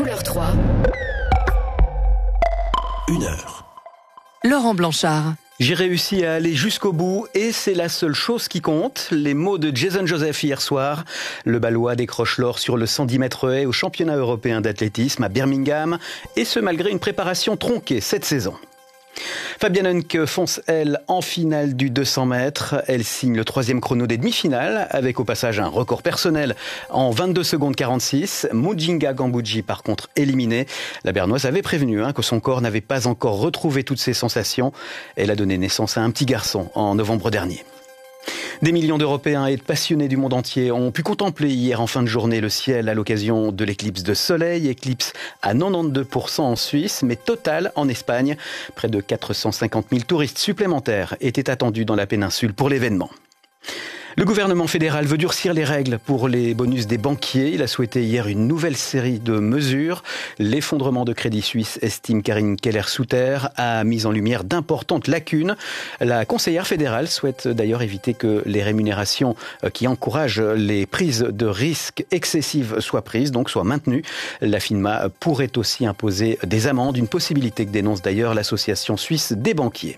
Couleur 3. 1 heure. Laurent Blanchard. J'ai réussi à aller jusqu'au bout et c'est la seule chose qui compte. Les mots de Jason Joseph hier soir. Le Balois décroche l'or sur le 110 mètres haies au championnat européen d'athlétisme à Birmingham et ce malgré une préparation tronquée cette saison. Fabienne Hunke fonce, elle, en finale du 200 mètres. Elle signe le 3e chrono des demi-finales, avec au passage un record personnel en 22 secondes 46. Mujinga Gambuji, par contre, éliminée. La Bernoise avait prévenu que son corps n'avait pas encore retrouvé toutes ses sensations. Elle a donné naissance à un petit garçon en novembre dernier. Des millions d'Européens et de passionnés du monde entier ont pu contempler hier en fin de journée le ciel à l'occasion de l'éclipse de soleil. Éclipse à 92% en Suisse, mais totale en Espagne. Près de 450 000 touristes supplémentaires étaient attendus dans la péninsule pour l'événement. Le gouvernement fédéral veut durcir les règles pour les bonus des banquiers. Il a souhaité hier une nouvelle série de mesures. L'effondrement de Crédit Suisse, estime Karine Keller-Souter, a mis en lumière d'importantes lacunes. La conseillère fédérale souhaite d'ailleurs éviter que les rémunérations qui encouragent les prises de risques excessives soient prises, donc soient maintenues. La FINMA pourrait aussi imposer des amendes, une possibilité que dénonce d'ailleurs l'association suisse des banquiers.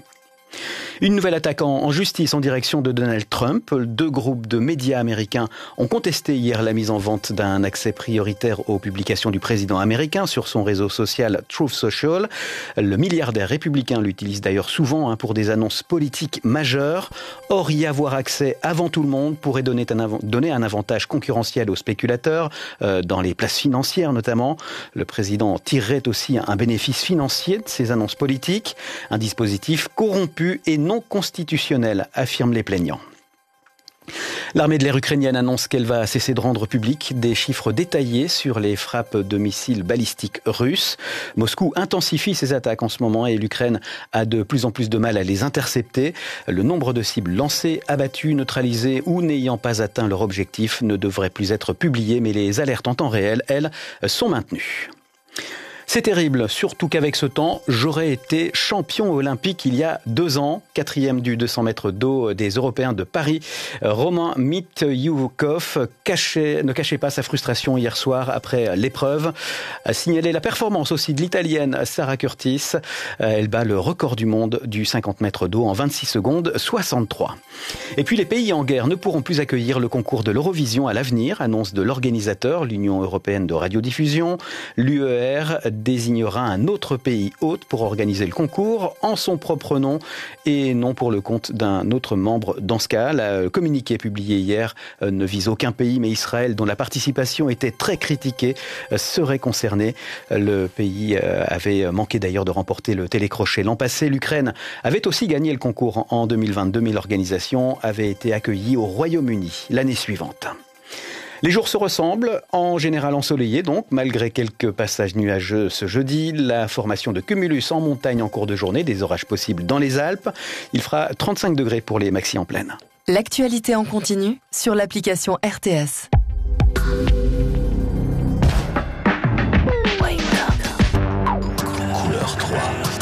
Une nouvelle attaque en justice en direction de Donald Trump. 2 groupes de médias américains ont contesté hier la mise en vente d'un accès prioritaire aux publications du président américain sur son réseau social Truth Social. Le milliardaire républicain l'utilise d'ailleurs souvent pour des annonces politiques majeures. Or, y avoir accès avant tout le monde pourrait donner un avantage concurrentiel aux spéculateurs, dans les places financières notamment. Le président tirerait aussi un bénéfice financier de ces annonces politiques. Un dispositif corrompu et non constitutionnel, affirment les plaignants. L'armée de l'air ukrainienne annonce qu'elle va cesser de rendre public des chiffres détaillés sur les frappes de missiles balistiques russes. Moscou intensifie ses attaques en ce moment et l'Ukraine a de plus en plus de mal à les intercepter. Le nombre de cibles lancées, abattues, neutralisées ou n'ayant pas atteint leur objectif ne devrait plus être publié, mais les alertes en temps réel, elles, sont maintenues. C'est terrible, surtout qu'avec ce temps, j'aurais été champion olympique il y a 2 ans, 4e du 200 mètres d'eau des Européens de Paris. Roman Mityukov ne cachait pas sa frustration hier soir après l'épreuve. A signalé la performance aussi de l'Italienne Sarah Curtis. Elle bat le record du monde du 50 mètres d'eau en 26 secondes 63. Et puis les pays en guerre ne pourront plus accueillir le concours de l'Eurovision à l'avenir, annonce de l'organisateur, l'Union européenne de radiodiffusion. L'UER désignera un autre pays hôte pour organiser le concours en son propre nom et non pour le compte d'un autre membre dans ce cas. Le communiqué publié hier ne vise aucun pays, mais Israël, dont la participation était très critiquée, serait concerné. Le pays avait manqué d'ailleurs de remporter le télécrochet l'an passé. L'Ukraine avait aussi gagné le concours en 2022, mais l'organisation avait été accueillie au Royaume-Uni l'année suivante. Les jours se ressemblent, en général ensoleillés donc, malgré quelques passages nuageux ce jeudi. La formation de cumulus en montagne en cours de journée, des orages possibles dans les Alpes. Il fera 35 degrés pour les maxis en plaine. L'actualité en continu sur l'application RTS. Couleur 3.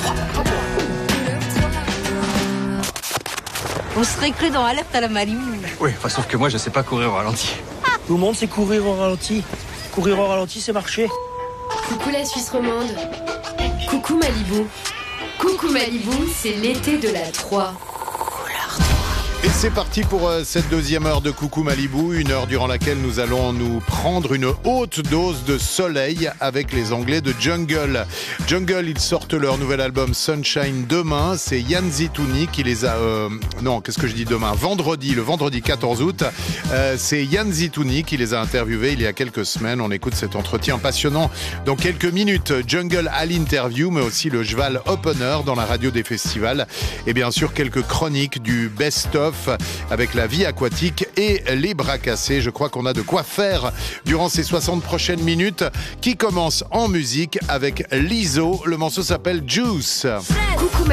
On serait cru dans Alerte à la Malibu. Oui, sauf que moi je sais pas courir au ralenti. Tout le monde sait courir au ralenti. Courir au ralenti, c'est marcher. Coucou la Suisse romande. Coucou Malibu. Coucou Malibu, c'est l'été de la 3. Et c'est parti pour cette 2e heure de Coucou Malibu, une heure durant laquelle nous allons nous prendre une haute dose de soleil avec les Anglais de Jungle. Jungle, ils sortent leur nouvel album Sunshine demain. C'est Yann Zitouni qui les a... Vendredi, le vendredi 14 août. C'est Yann Zitouni qui les a interviewés il y a quelques semaines. On écoute cet entretien passionnant dans quelques minutes. Jungle à l'interview, mais aussi le Jval Opener dans la radio des festivals. Et bien sûr, quelques chroniques du best-of avec la vie aquatique et les bras cassés. Je crois qu'on a de quoi faire durant ces 60 prochaines minutes qui commencent en musique avec Lizzo. Le morceau s'appelle Juice. Coucou